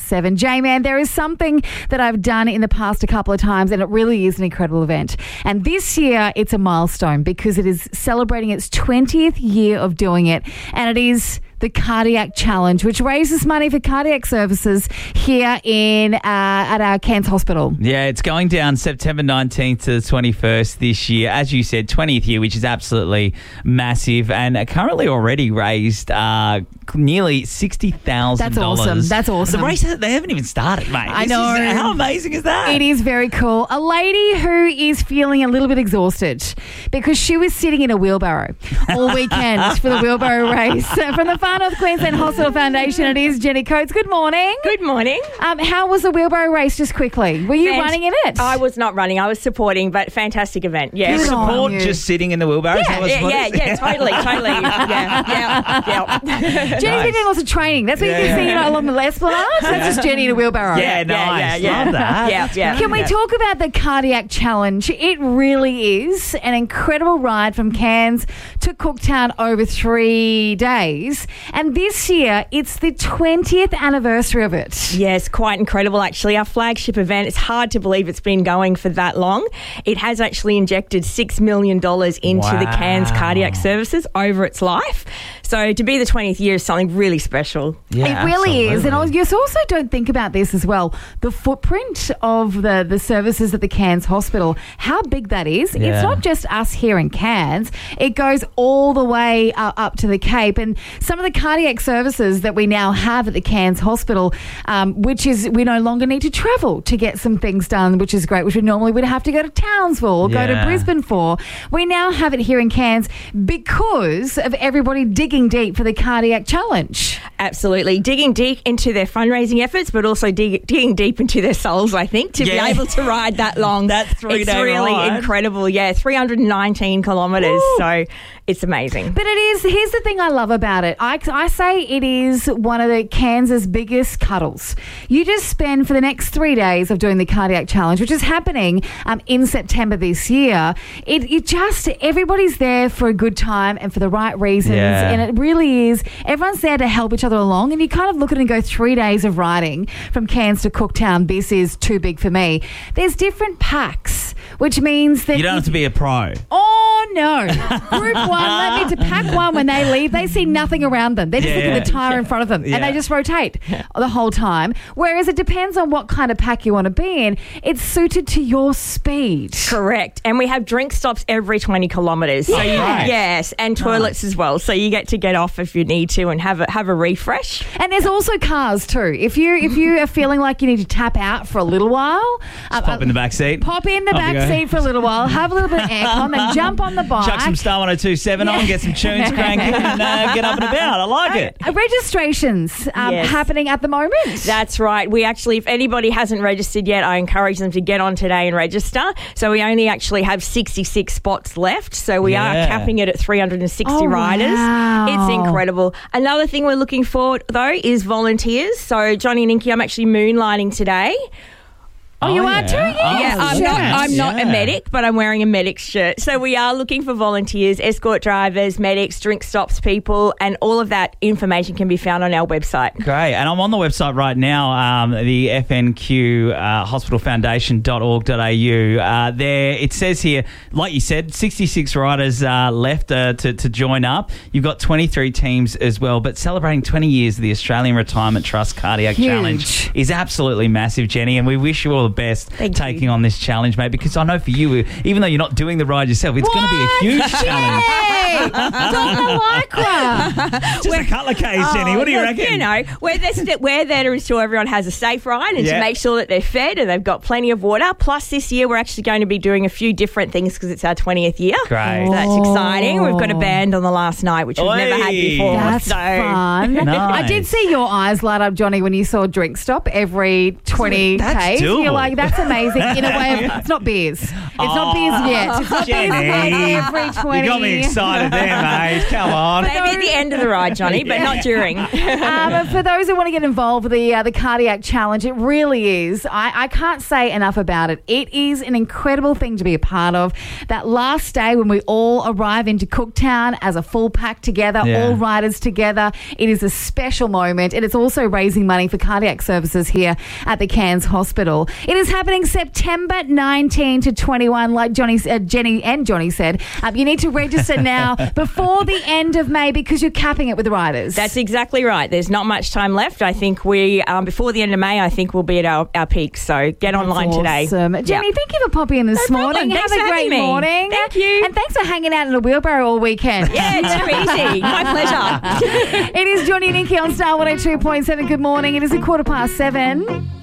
7. J-Man, there is something that I've done in the past a couple of times, and it really is an incredible event. And this year, it's a milestone because it is celebrating its 20th year of doing it, and it is the Cardiac Challenge, which raises money for cardiac services here at our Cairns Hospital. Yeah, it's going down September 19th to the 21st this year. As you said, 20th year, which is absolutely massive, and currently already raised nearly $60,000. That's awesome. That's awesome. The race, they haven't even started, mate. I know. How amazing is that? It is very cool. A lady who is feeling a little bit exhausted because she was sitting in a wheelbarrow all weekend for the wheelbarrow race. From the Far North Queensland Hospital Foundation, it is Jenny Coates. Good morning. Good morning. How was the wheelbarrow race, just quickly? Were you running in it? I was not running. I was supporting, but fantastic event. Yeah. Good on Support you. just sitting in the wheelbarrow? Yeah, totally. Yeah. Jenny's been doing lots of training. That's what you can see along the Esplanade. That's just Jenny in a wheelbarrow. Yeah, nice. Love that. Yeah. Can we talk about the Cardiac Challenge? It really is an incredible ride from Cairns to Cooktown over 3 days. And this year, it's the 20th anniversary of it. Yes, quite incredible, actually. Our flagship event, it's hard to believe it's been going for that long. It has actually injected $6 million into the Cairns Cardiac Services over its life. So to be the 20th year is something really special. Yeah, it really is. And you also don't think about this as well. The footprint of the services at the Cairns Hospital, how big that is. Yeah. It's not just us here in Cairns. It goes all the way up to the Cape. And some of the cardiac services that we now have at the Cairns Hospital, which is we no longer need to travel to get some things done, which is great, which we normally would have to go to Townsville or go to Brisbane for. We now have it here in Cairns because of everybody digging deep for the Cardiac Challenge. Absolutely. Digging deep into their fundraising efforts, but also digging deep into their souls, I think, to be able to ride that long. That's 3 day really ride. Incredible. Yeah, 319 kilometres. Woo. So it's amazing. But it is, here's the thing I love about it. I say it is one of the Cairns' biggest cuddles. You just spend for the next 3 days of doing the Cardiac Challenge, which is happening in September this year. It just, everybody's there for a good time and for the right reasons. Yeah. And it really is, everyone's there to help each other along. And you kind of look at it and go 3 days of riding from Cairns to Cooktown. This is too big for me. There's different packs, which means that You don't have to be a pro. Oh, no. Group 1, let me to pack 1 when they leave, they see nothing around them. They're just looking at the tyre in front of them and they just rotate the whole time. Whereas it depends on what kind of pack you want to be in. It's suited to your speed. Correct. And we have drink stops every 20 kilometres. So yes, and toilets as well. So you get to get off if you need to and have a refresh. And there's also cars too. If you are feeling like you need to tap out for a little while, Pop in the back seat. Pop in the back seat for a little while, have a little bit of aircon, then jump on the bike. Chuck some Star 1027 on, get some tunes cranking and get up and about. I like it. Registrations happening at the moment. That's right. We actually, if anybody hasn't registered yet, I encourage them to get on today and register. So we only actually have 66 spots left. So we are capping it at 360 riders. Wow. It's incredible. Another thing we're looking for, though, is volunteers. So Johnny and Inky, I'm actually moonlighting today. Oh, you are too? Yeah, I'm not a medic, but I'm wearing a medic shirt. So we are looking for volunteers, escort drivers, medics, drink stops people, and all of that information can be found on our website. Great. And I'm on the website right now, the FNQ hospitalfoundation.org.au. There, it says here, like you said, 66 riders left to join up. You've got 23 teams as well, but celebrating 20 years of the Australian Retirement Trust Cardiac Challenge is absolutely massive, Jenny, and we wish you all the best taking on this challenge, mate, because I know for you, even though you're not doing the ride yourself, it's going to be a huge challenge. Just a couple of Ks, Jenny. What do you reckon? You know, we're there to ensure everyone has a safe ride and to make sure that they're fed and they've got plenty of water. Plus, this year we're actually going to be doing a few different things because it's our 20th year. Great. So that's exciting. We've got a band on the last night, which we've never had before. That's fun. Nice. I did see your eyes light up, Johnny, when you saw Drink Stop every 20 Ks. Doable. like, that's amazing. In a way of, it's not beers. It's not beers yet. It's not beers yet. Every 20. You got me excited there, mate. Come on. Maybe at the end of the ride, Johnny, but not during. For those who want to get involved with the Cardiac Challenge, it really is. I can't say enough about it. It is an incredible thing to be a part of. That last day when we all arrive into Cooktown as a full pack together, all riders together, it is a special moment, and it's also raising money for cardiac services here at the Cairns Hospital. It is happening September 19 to 21, like Jenny and Johnny said. You need to register now before the end of May because you're capping it with the riders. That's exactly right. There's not much time left. I think we, before the end of May, I think we'll be at our peak. So get online today. Jenny, thank you for popping in this morning. Thanks Have a great morning. Thank you. And thanks for hanging out in a wheelbarrow all weekend. Yeah, it's too easy. My pleasure. It is Johnny and Nikki on Star 102.7. Good morning. It is 7:15.